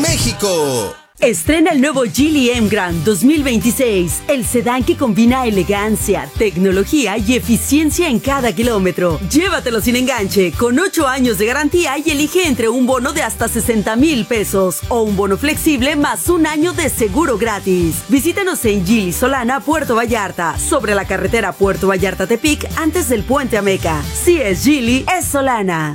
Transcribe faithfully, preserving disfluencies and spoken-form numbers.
México. Estrena el nuevo Geely M-Grand dos mil veintiséis, el sedán que combina elegancia, tecnología y eficiencia en cada kilómetro. Llévatelo sin enganche, con ocho años de garantía y elige entre un bono de hasta sesenta mil pesos o un bono flexible más un año de seguro gratis. Visítanos en Geely Solana, Puerto Vallarta, sobre la carretera Puerto Vallarta-Tepic, antes del puente Ameca. Si es Geely, es Solana.